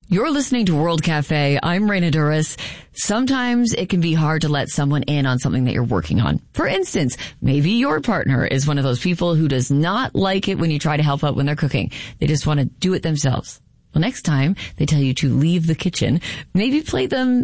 You're listening to World Cafe. I'm Raina Duras. Sometimes it can be hard to let someone in on something that you're working on. For instance, maybe your partner is one of those people who does not like it when you try to help out when they're cooking. They just want to do it themselves. Well, next time they tell you to leave the kitchen, maybe play them